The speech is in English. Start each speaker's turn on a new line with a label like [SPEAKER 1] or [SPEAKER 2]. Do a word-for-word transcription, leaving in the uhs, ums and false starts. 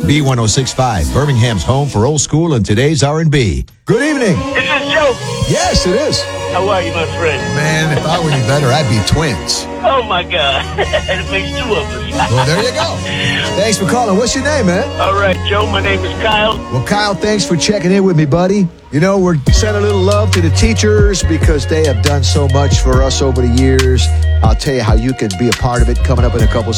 [SPEAKER 1] B one oh six point five, Birmingham's home for old school and today's R and B. Good evening.
[SPEAKER 2] Is this Joe?
[SPEAKER 1] Yes, it is.
[SPEAKER 2] How are you, my friend?
[SPEAKER 1] Man, if I were any better, I'd be twins.
[SPEAKER 2] Oh, my God. It makes two of us.
[SPEAKER 1] Well, there you go. Thanks for calling. What's your name, man?
[SPEAKER 2] All right, Joe, my name is Kyle.
[SPEAKER 1] Well, Kyle, thanks for checking in with me, buddy. You know, we're sending a little love to the teachers because they have done so much for us over the years. I'll tell you how you can be a part of it coming up in a couple